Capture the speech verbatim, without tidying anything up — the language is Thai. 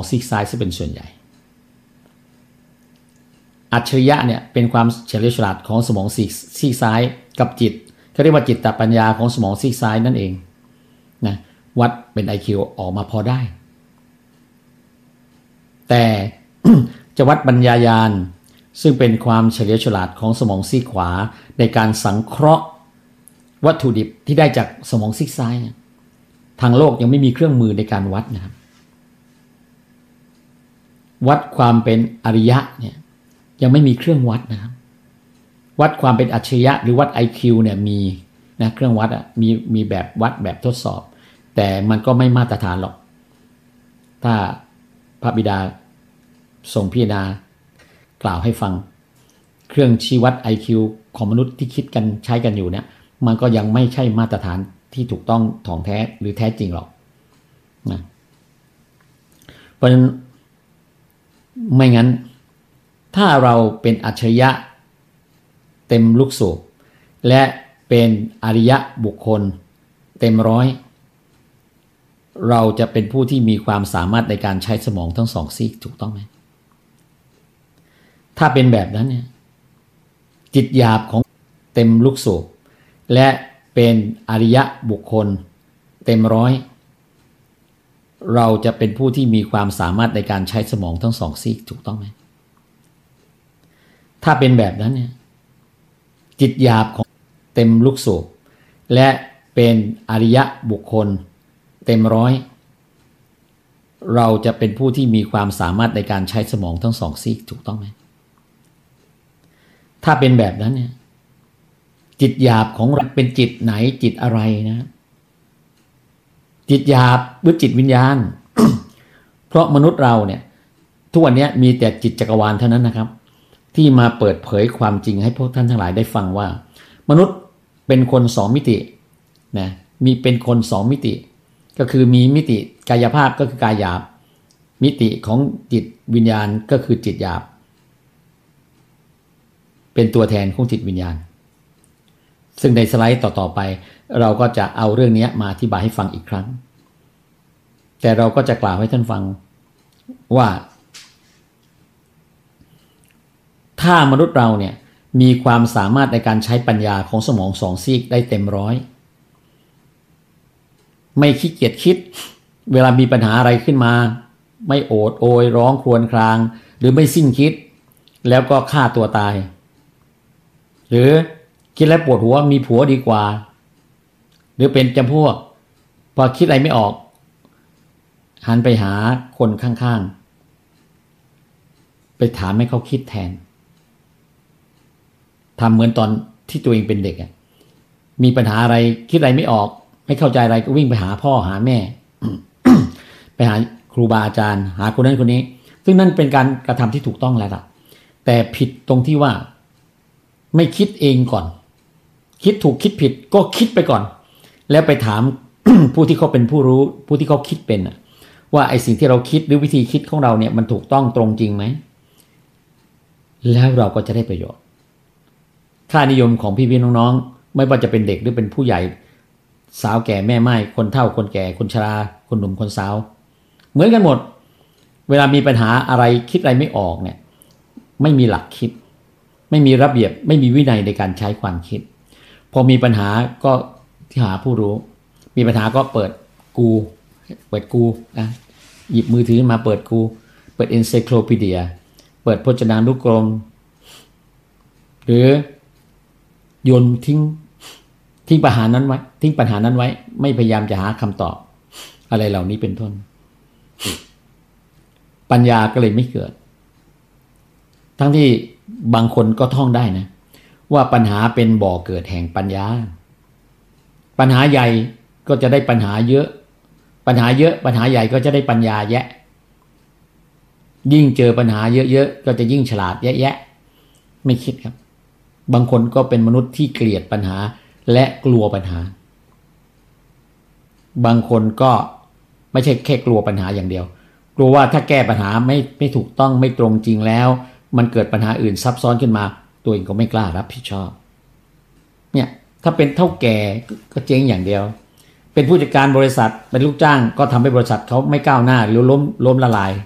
ซีกซ้ายซะเป็นส่วนใหญ่อัจฉริยะเนี่ยเป็นความเฉลียวฉลาดของสมองซีกซีกซ้ายกับจิตเขาเรียกว่าจิตตปัญญาของสมองซีกซ้ายนั่นเองนะวัดเป็น ไอ คิว ออกมาพอได้แต่ จะวัดปัญญาญาณซึ่งเป็นความเฉลียวฉลาดของสมองซีกขวาในการสังเคราะห์วัตถุดิบที่ได้จากสมองซีกซ้ายทางโลกยังไม่มีเครื่องมือในการวัดนะครับวัดความเป็นอริยะเนี่ยยังไม่มีเครื่องวัดนะครับวัดความเป็นอัจฉริยะหรือวัด ไอ คิว เนี่ยมีนะเครื่องวัดอ่ะมีมีแบบวัดแบบทดสอบแต่มันก็ไม่มาตรฐานหรอกถ้าพระบิดาทรงพิจารณากล่าวให้ฟังเครื่องชี้วัด ไอ คิว ของมนุษย์ที่คิดกันใช้กันอยู่เนี่ยมันก็ยังไม่ใช่มาตรฐานที่ถูกต้องถ่องแท้หรือแท้จริงหรอกนะเพราะฉะนั้นไม่งั้นถ้าเราเป็นอัจฉริยะเต็มลูกสูบและเป็นอริยะบุคคลเต็มร้อยเราจะเป็นผู้ที่มีความสามารถในการใช้สมองทั้งสองซีกถูกต้องไหมถ้าเป็นแบบนั้นเนี่ยจิตหยาบของเต็มลูกสูบและเป็นอริยะบุคคลเต็มร้อยเราจะเป็นผู้ที่มีความสามารถในการใช้สมองทั้งสองซีกถูกต้องไหมถ้าเป็นแบบนั้นเนี่ยจิตหยาบของเต็มลูกสูบและเป็นอริยะบุคคลเต็มร้อยเราจะเป็นผู้ที่มีความสามารถในการใช้สมองทั้งสองซีกถูกต้องไหมถ้าเป็นแบบนั้นเนี่ยจิตหยาบของเราเป็นจิตไหนจิตอะไรนะจิตหยาบหรือจิตวิญญาณ เพราะมนุษย์เราเนี่ยทุกวันนี้มีแต่จิตจักรวาลเท่านั้นนะครับที่มาเปิดเผยความจริงให้พวกท่านทั้งหลายได้ฟังว่ามนุษย์เป็นคนสองมิตินะมีเป็นคนสองมิติก็คือมีมิติกายภาพก็คือกายหยาบมิติของจิตวิญญาณก็คือจิตหยาบเป็นตัวแทนของจิตวิญญาณซึ่งในสไลด์ต่อๆไปเราก็จะเอาเรื่องนี้มาอธิบายให้ฟังอีกครั้งแต่เราก็จะกล่าวให้ท่านฟังว่าถ้ามนุษย์เราเนี่ยมีความสามารถในการใช้ปัญญาของสมองสองซีกได้เต็มร้อยไม่ขี้เกียจคิดเวลามีปัญหาอะไรขึ้นมาไม่โอดโอยร้องครวญครางหรือไม่สิ้นคิดแล้วก็ฆ่าตัวตายหรือคิดแล้วปวดหัวมีผัวดีกว่าหรือเป็นจำพวกพอคิดอะไรไม่ออกหันไปหาคนข้างๆไปถามให้เขาคิดแทนทำเหมือนตอนที่ตัวเองเป็นเด็กอ่ะมีปัญหาอะไรคิดอะไรไม่ออกไม่เข้าใจอะไรก็วิ่งไปหาพ่อหาแม่ ไปหาครูบาอาจารย์หาคนนั้นคนนี้ซึ่งนั่นเป็นการกระทำที่ถูกต้องแล้วล่ะแต่ผิดตรงที่ว่าไม่คิดเองก่อนคิดถูกคิดผิดก็คิดไปก่อนแล้วไปถาม ผู้ที่เขาเป็นผู้รู้ผู้ที่เขาคิดเป็นว่าไอ้สิ่งที่เราคิดหรือวิธีคิดของเราเนี่ยมันถูกต้องตรงจริงไหมแล้วเราก็จะได้ประโยชน์ค่านิยมของพี่ๆน้องๆไม่ว่าจะเป็นเด็กหรือเป็นผู้ใหญ่สาวแก่แม่ไม้คนเฒ่าคนแก่คนชราคนหนุ่มคนสาวเหมือนกันหมดเวลามีปัญหาอะไรคิดอะไรไม่ออกเนี่ยไม่มีหลักคิดไม่มีระเบียบไม่มีวินัยในการใช้ความคิดพอมีปัญหาก็ที่หาผู้รู้มีปัญหาก็เปิดกูเปิดกูนะหยิบมือถือมาเปิดกูเปิด Encyclopedia เปิดพจนานุกรมหรือโยนทิ้งทิ้งปัญหานั้นไว้ทิ้งปัญหานั้นไว้ไม่พยายามจะหาคำตอบอะไรเหล่านี้เป็นต้นปัญญาก็เลยไม่เกิดทั้งที่บางคนก็ท่องได้นะว่าปัญหาเป็นบ่อเกิดแห่งปัญญาปัญหาใหญ่ก็จะได้ปัญหาเยอะปัญหาเยอะปัญหาใหญ่ก็จะได้ปัญญาแยะยิ่งเจอปัญหาเยอะๆก็จะยิ่งฉลาดแยะๆไม่คิดครับบางคนก็เป็นมนุษย์ที่เกลียดปัญหาและกลัวปัญหาบางคนก็ไม่ใช่แค่กลัวปัญหาอย่างเดียวกลัวว่าถ้าแก้ปัญหาไม่ไม่ถูกต้องไม่ตรงจริงแล้วมันเกิดปัญหาอื่นซับซ้อนขึ้นมาตัวเองก็ไม่กล้ารับผิดชอบเนี่ยถ้าเป็นเท่าแก่ก็เจ๊งอย่างเดียวเป็นผู้จัดการบริษัทเป็นลูกจ้างก็ทำให้บริษัทเขาไม่ก้าวหน้าหรือล้มล้มละลาย